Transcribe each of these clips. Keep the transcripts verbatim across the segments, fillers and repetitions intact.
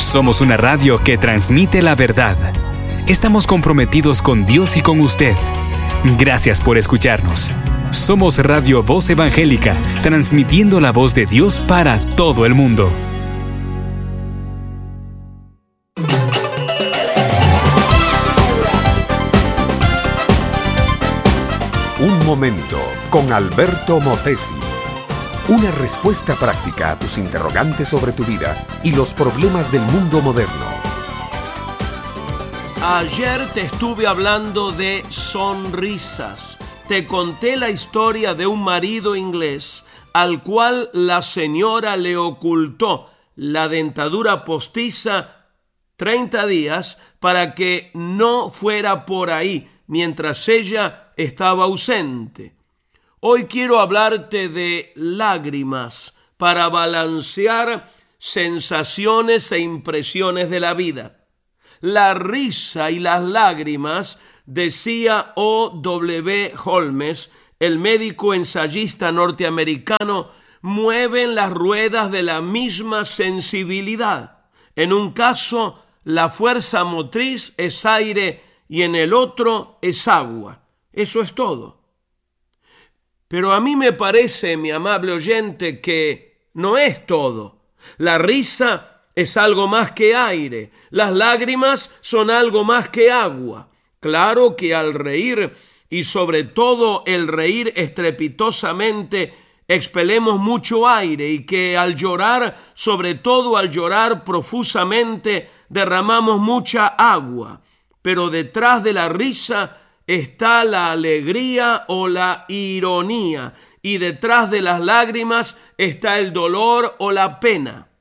Somos una radio que transmite la verdad. Estamos comprometidos con Dios y con usted. Gracias por escucharnos. Somos Radio Voz Evangélica, transmitiendo la voz de Dios para todo el mundo. Un momento con Alberto Motesi. Una respuesta práctica a tus interrogantes sobre tu vida y los problemas del mundo moderno. Ayer te estuve hablando de sonrisas. Te conté la historia de un marido inglés al cual la señora le ocultó la dentadura postiza treinta días para que no fuera por ahí mientras ella estaba ausente. Hoy quiero hablarte de lágrimas para balancear sensaciones e impresiones de la vida. La risa y las lágrimas, decía O W Holmes, el médico ensayista norteamericano, mueven las ruedas de la misma sensibilidad. En un caso, la fuerza motriz es aire y en el otro es agua. Eso es todo. Pero a mí me parece, mi amable oyente, que no es todo. La risa es algo más que aire. Las lágrimas son algo más que agua. Claro que al reír, y sobre todo el reír estrepitosamente, expelemos mucho aire, y que al llorar, sobre todo al llorar profusamente, derramamos mucha agua. Pero detrás de la risa está la alegría o la ironía, y detrás de las lágrimas está el dolor o la pena.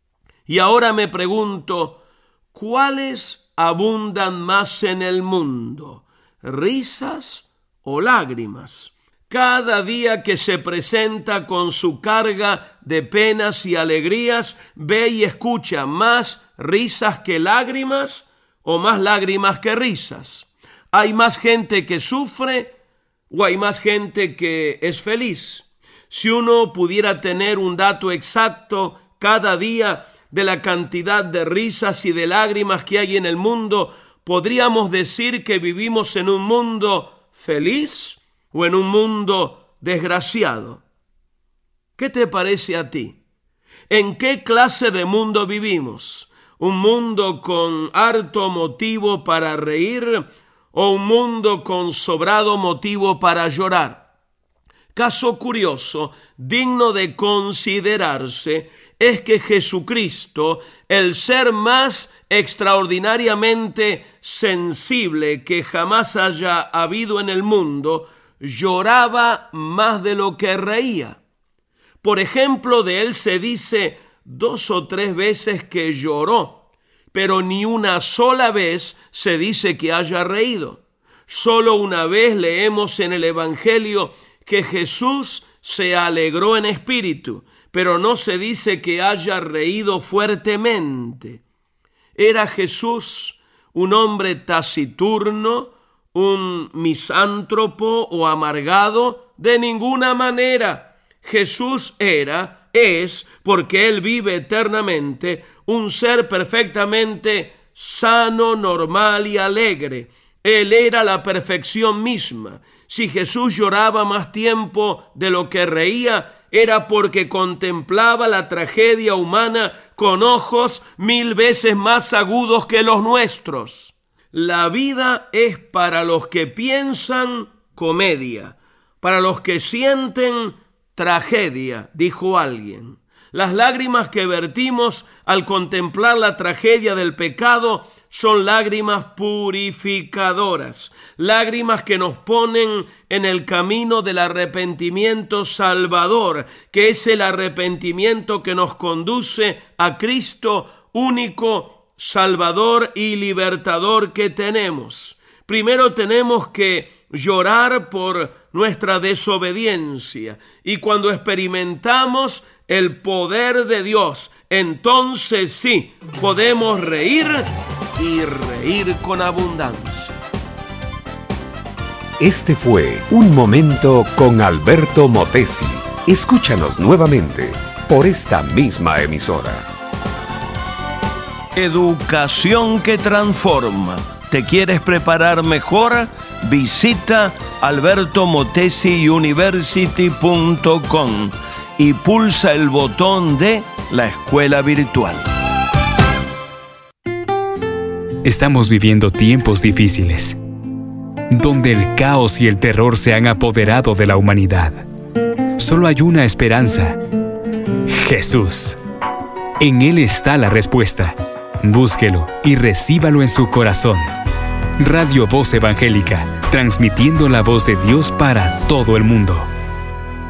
Y ahora me pregunto, ¿cuáles abundan más en el mundo? ¿Risas o lágrimas? Cada día que se presenta con su carga de penas y alegrías, ve y escucha más risas que lágrimas o más lágrimas que risas. ¿Hay más gente que sufre o hay más gente que es feliz? Si uno pudiera tener un dato exacto cada día de la cantidad de risas y de lágrimas que hay en el mundo, podríamos decir que vivimos en un mundo feliz o en un mundo desgraciado. ¿Qué te parece a ti? ¿En qué clase de mundo vivimos? ¿Un mundo con harto motivo para reír o un mundo con sobrado motivo para llorar? Caso curioso, digno de considerarse, es que Jesucristo, el ser más extraordinariamente sensible que jamás haya habido en el mundo, lloraba más de lo que reía. Por ejemplo, de él se dice dos o tres veces que lloró, pero ni una sola vez se dice que haya reído. Solo una vez leemos en el Evangelio que Jesús se alegró en espíritu, pero no se dice que haya reído fuertemente. ¿Era Jesús un hombre taciturno, un misántropo o amargado? De ninguna manera. Jesús era, es, porque Él vive eternamente, un ser perfectamente sano, normal y alegre. Él era la perfección misma. Si Jesús lloraba más tiempo de lo que reía, era porque contemplaba la tragedia humana con ojos mil veces más agudos que los nuestros. La vida es para los que piensan comedia, para los que sienten tragedia, dijo alguien. Las lágrimas que vertimos al contemplar la tragedia del pecado son lágrimas purificadoras, lágrimas que nos ponen en el camino del arrepentimiento salvador, que es el arrepentimiento que nos conduce a Cristo, único Salvador y libertador que tenemos. Primero tenemos que llorar por nuestra desobediencia, y cuando experimentamos el poder de Dios, entonces sí, podemos reír y reír con abundancia. Este fue Un Momento con Alberto Motesi. Escúchanos nuevamente por esta misma emisora. Educación que transforma. ¿Te quieres preparar mejor? Visita alberto motesi university punto com y pulsa el botón de la escuela virtual. Estamos viviendo tiempos difíciles, donde el caos y el terror se han apoderado de la humanidad. Solo hay una esperanza: Jesús. En Él está la respuesta. Búsquelo y recíbalo en su corazón. Radio Voz Evangélica, transmitiendo la voz de Dios para todo el mundo.